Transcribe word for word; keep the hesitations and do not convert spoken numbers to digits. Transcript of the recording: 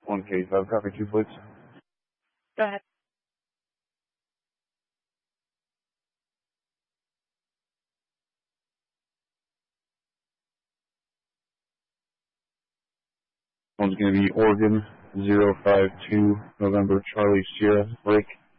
one K five, copy two, please. Go ahead. One's going to be Oregon zero five two November Charlie Sierra break.